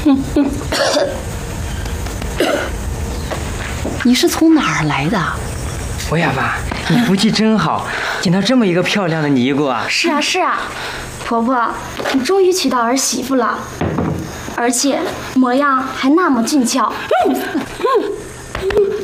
你是从哪儿来的？ 我哑巴，你福气真好，捡到这么一个漂亮的尼姑啊！ 是啊是啊，婆婆，你终于娶到儿媳妇了，而且模样还那么俊俏。